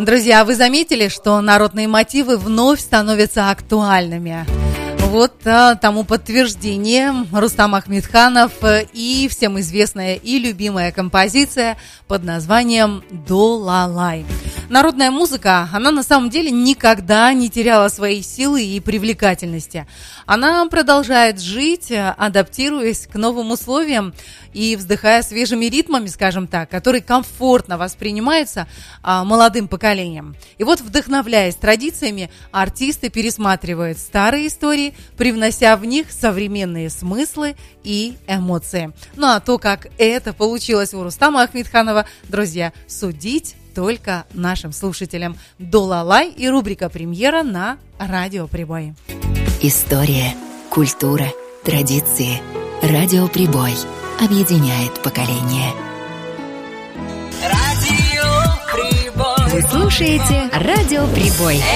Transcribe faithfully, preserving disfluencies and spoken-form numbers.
Друзья, вы заметили, что народные мотивы вновь становятся актуальными? Вот а, тому подтверждение Рустам Ахмедханов и всем известная и любимая композиция под названием «Долалай». Народная музыка, она на самом деле никогда не теряла своей силы и привлекательности. Она продолжает жить, адаптируясь к новым условиям и вздыхая свежими ритмами, скажем так, которые комфортно воспринимаются а, молодым поколением. И вот, вдохновляясь традициями, артисты пересматривают старые истории, привнося в них современные смыслы и эмоции. Ну а то, как это получилось у Рустама Ахмедханова, друзья, судить только нашим слушателям. «Долалай» и рубрика «Премьера» на Радио Прибой. История, культура, традиции. Радио Прибой объединяет поколения. Радио Прибой. Вы слушаете Радио Прибой.